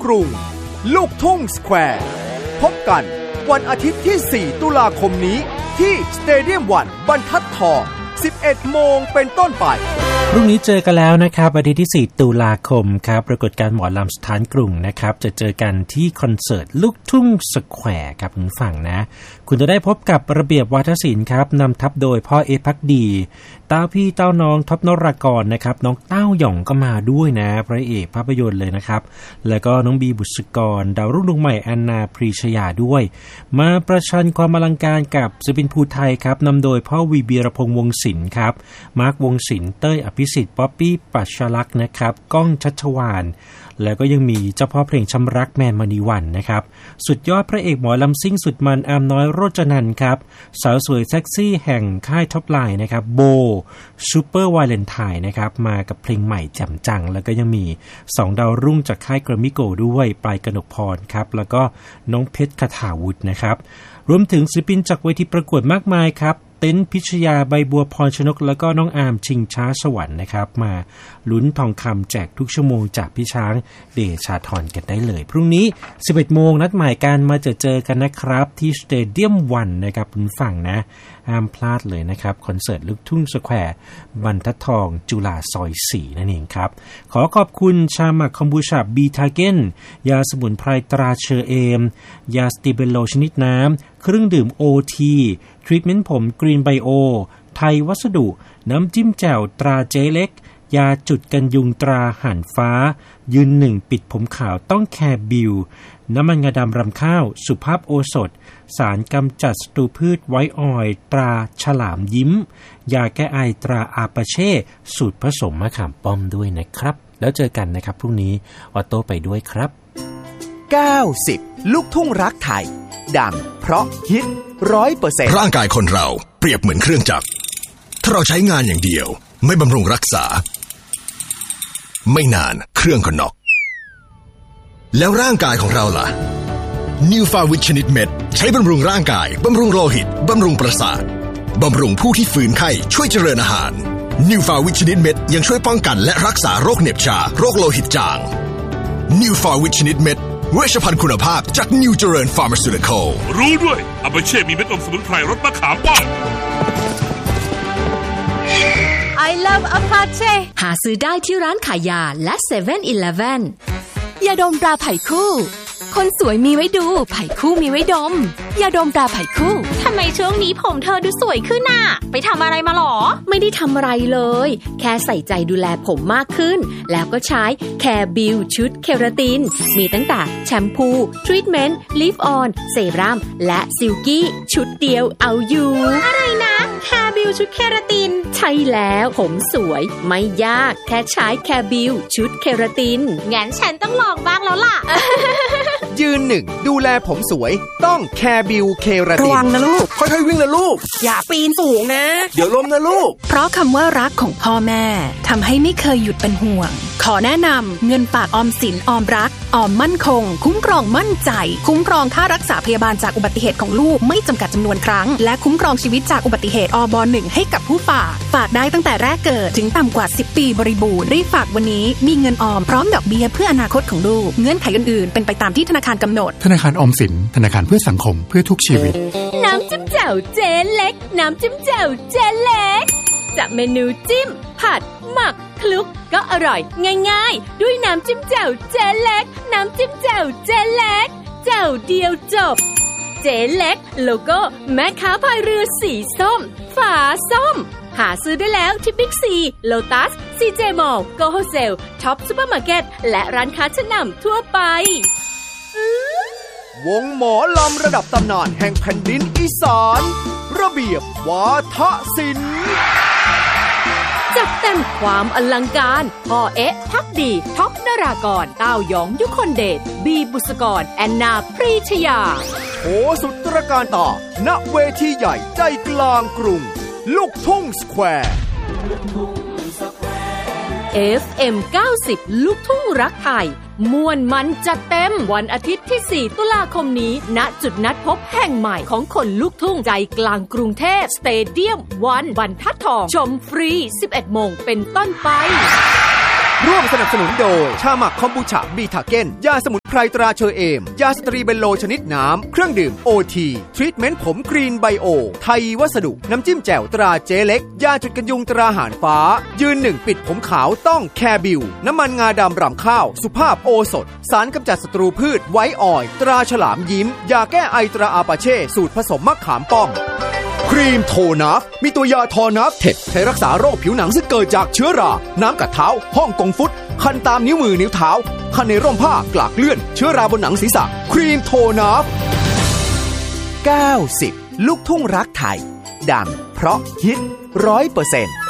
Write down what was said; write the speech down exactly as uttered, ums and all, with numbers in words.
กรุงลูกทุ่งสแควร์พบกันวันอาทิตย์ที่สี่ตุลาคมนี้ที่สเตเดียมวันบรรทัดทองสิบเอ็ดโมงเป็นต้นไปพรุ่งนี้เจอกันแล้วนะครับอาทิตย์ที่สี่ตุลาคมครับปรากฏการณ์หมอลำสถานกรุงนะครับจะเจอกันที่คอนเสิร์ตลูกทุ่งสแควร์ครับคุณฟังนะคุณจะได้พบกับระเบียบวาทศิลป์ครับนำทัพโดยพ่อเอพักดีเต้าพี่เต้าน้องท็อปนรากรนะครับน้องเต้าหย่องก็มาด้วยนะพระเอกภาพยนตร์เลยนะครับแล้วก็น้องบีบุษกรดาวรุ่งดวงใหม่แอนนาพรีชยาด้วยมาประชันความอลังการกับศิลปินภูไทยครับนำโดยพ่อวีบีรพงษ์วงศิลป์ครับมาร์ควงศิลป์เต้ยอภิสิทธิ์ป๊อปปี้ปัชลักษณ์นะครับก้องชัชวาลแล้วก็ยังมีเจ้าพ่อเพลงช้ำรักแมนมณีวันนะครับสุดยอดพระเอกหมอลำซิ่งสุดมันอามน้อยโรจนันท์ครับสาวสวยเซ็กซี่แห่งค่ายท็อปไลน์นะครับโบซูเปอร์วาเลนไทน์นะครับมากับเพลงใหม่แจ่มจังแล้วก็ยังมีสองดาวรุ่งจากค่ายแกรมมี่โกลด์ด้วยปลายกนกพรครับแล้วก็น้องเพชรคทาวุฒินะครับรวมถึงศิลปินจากเวทีประกวดมากมายครับเต้นพิชยาใบบัวพรชนกแล้วก็น้องอาร์มชิงช้าสวรรค์นะครับมาลุ้นทองคำแจกทุกชั่วโมงจากพี่ช้างเดชาธรกันได้เลยพรุ่งนี้ สิบเอ็ดโมงนัดหมายกันมาเจอเจอกันนะครับที่สเตเดียมวันนะครับคุณฟังนะห้ามพลาดเลยนะครับคอนเสิร์ตลูกทุ่งสแควร์บรรทัดทองจุฬาซอยสี่นั่นเองครับขอขอบคุณชาหมักคอมบูชาบีทาเกนยาสมุนไพรตราเชอเอมยาสติเบโลชนิดน้ำเครื่องดื่ม โอ ที ทรีทเมนต์ผมกรีนไบโอไทยวัสดุน้ำจิ้มแจ่วตราเจ๊เล็กยาจุดกันยุงตราห่านฟ้ายืนหนึ่งปิดผมขาวต้องแคร์บิวน้ำมันงาดำรำข้าวสุภาพโอสถสารกำจัดศัตรูพืชไวท์ออยล์ตราฉลามยิ้มยาแก้ไอตราอาปาเช่สูตรผสมมะขามป้อมด้วยนะครับแล้วเจอกันนะครับพรุ่งนี้ออโต้ไปด้วยครับเก้าสิบลูกทุ่งรักไทยดังเพราะฮิต ร้อยเปอร์เซ็นต์ร่างกายคนเราเปรียบเหมือนเครื่องจักรถ้าเราใช้งานอย่างเดียวไม่บำรุงรักษาไม่นานเครื่องก็น็อกแล้วร่างกายของเราล่ะ New Fawit ชนิดเม็ดใช้บำรุงร่างกายบำรุงโลหิตบำรุงประสาทบำรุงผู้ที่ฝืนไข้ช่วยเจริญอาหาร New Fawit ชนิดเม็ดยังช่วยป้องกันและรักษาโรคเหน็บชาโรคโลหิตจาง New Fawit ชนิดเม็ดเวชภัณฑ์คุณภาพจาก New เจริญ Pharmaceutical รู้ด้วยอาปาเช่มีเม็ดอมสมุนไพรรสมะขามป้อม I love Apache หาซื้อได้ที่ร้านขายยาและเซเว่นอีเลฟเว่นยาดมตราไผ่คู่คนสวยมีไว้ดูไผ่คู่มีไว้ดมยาดมตราไผ่คู่ทำไมช่วงนี้ผมเธอดูสวยขึ้นน่ะไปทำอะไรมาหรอไม่ได้ทำอะไรเลยแค่ใส่ใจดูแลผมมากขึ้นแล้วก็ใช้แคร์บิวชุดเคราตินมีตั้งแต่แชมพูทรีทเมนต์ลิฟออนเซรั่มและซิลกี้ชุดเดียวเอาอยู่อะไรนะแคร์บิวชุดเคราตินใช่แล้วผมสวยไม่ยากแค่ใช้แคร์บิวชุดเคราตินงั้นฉันต้องลองบ้างแล้วล่ะยืนหนึ่งดูแลผมสวยต้องแคร์บิวเคราตินระวังนะลูกค่อยๆวิ่งนะลูกอย่าปีนสูงนะเดี๋ยวล้มนะลูกเพราะคำว่ารักของพ่อแม่ทำให้ไม่เคยหยุดเป็นห่วงขอแนะนำเงินฝากออมสินออมรักออมมั่นคงคุ้มครองมั่นใจคุ้มครองค่ารักษาพยาบาลจากอุบัติเหตุของลูกไม่จำกัดจำนวนครั้งและคุ้มครองชีวิตจากอุบัติเหตุอบหนึ่งให้กับผู้ฝากฝากได้ตั้งแต่แรกเกิดถึงต่ำกว่าสิบปีบริบูรณ์รีบฝากวันนี้มีเงินออมพร้อมดอกเบี้ยเพื่ออนาคตของลูกเงื่อนไขอื่นๆเป็นไปตามที่ธนาคารกำหนดธนาคารออมสินธนาคารเพื่อสังคมเพื่อทุกชีวิตน้ำจิ้มแจ่วเจ๊เล็กน้ำจิ้มแจ่วเจ๊เล็กจากเมนูจิ้มผัดหมักคลุกก็อร่อยง่ายๆด้วยน้ำจิ้มแจ่วเจ๊เล็กน้ำจิ้มแจ่วเจ๊เล็กแจ่วเดียวจบเจ๊เล็กโลโก้แม่ค้าพายเรือสีส้มฝาส้มหาซื้อได้แล้วที่บิ๊กซีโลตัสซีเจมอลโกโฮเซลท็อปซุปเปอร์มาร์เก็ตและร้านค้าชั้นนำทั่วไปวงหมอลำระดับตำนานแห่งแผ่นดินอีสานระเบียบวาทศิลป์จัดเต็มความอลังการพ่อเอ๊ะพักดีท็อปนรากรเต้าหยองยุคนเดชบีบุษกรแอนนาพรีชยาโอ้สุดตระการตาณเวทีใหญ่ใจกลางกรุงลูกทุ่งสแควร์เอฟ เอ็ม เก้าสิบ ลูกทุ่งรักไทยม่วนมันจัดเต็มวันอาทิตย์ที่สี่ตุลาคมนี้ณจุดนัดพบแห่งใหม่ของคนลูกทุ่งใจกลางกรุงเทพสเตเดียมวันบรรทัดทองชมฟรี สิบเอ็ดโมงเป็นต้นไปร่วมสนับสนุนโดยชาหมักคอมบูชาบีทาเก้นยาสมุนไพรตราเชอเอมยาสตรีเบนโลชนิดน้ำเครื่องดื่มโอทีทรีทเมนต์ผมกรีนไบโอไทยวัสดุน้ำจิ้มแจ่วตราเจ๊เล็กยาจุดกันยุงตราหารฟ้ายืนหนึ่งปิดผมขาวต้องแคร์บิวน้ำมันงาดำรำข้าวสุภาพโอสถสารกำจัดศัตรูพืชไวท์ออยล์ตราฉลามยิ้มยาแก้ไอตราอาปาเช่สูตรผสมมะขามป้อมครีมโทนัฟมีตัวยาทอนัฟเท็ดใช้รักษาโรคผิวหนังซึ่งเกิดจากเชื้อราน้ำกัดเท้าฮ่องกงฟุตคันตามนิ้วมือนิ้วเท้าคันในร่มผ้ากลากเลื่อนเชื้อราบนหนังศีรษะครีมโทนัฟเก้าสิบลูกทุ่งรักไทยดังเพราะฮิต ร้อยเปอร์เซ็นต์